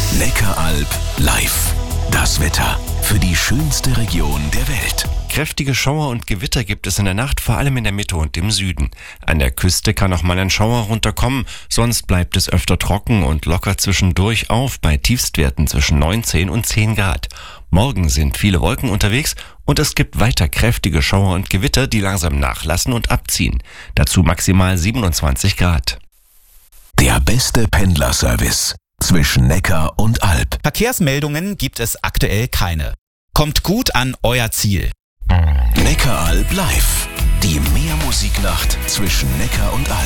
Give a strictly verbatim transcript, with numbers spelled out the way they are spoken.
Neckaralb live. Das Wetter für die schönste Region der Welt. Kräftige Schauer und Gewitter gibt es in der Nacht, vor allem in der Mitte und im Süden. An der Küste kann auch mal ein Schauer runterkommen, sonst bleibt es öfter trocken und lockert zwischendurch auf bei Tiefstwerten zwischen neunzehn und zehn Grad. Morgen sind viele Wolken unterwegs und es gibt weiter kräftige Schauer und Gewitter, die langsam nachlassen und abziehen. Dazu maximal siebenundzwanzig Grad. Der beste Pendlerservice zwischen Neckar und Alb. Verkehrsmeldungen gibt es aktuell keine. Kommt gut an euer Ziel. Neckaralb live. Die Meermusiknacht zwischen Neckar und Alb.